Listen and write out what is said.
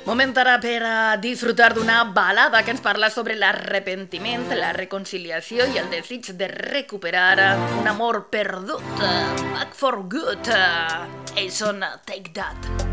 Moment ara per disfrutar d'una balada que ens parla sobre l'arrepentiment, la reconciliació i el desig de recuperar un amor perdut. Back for good. Ells són Take That.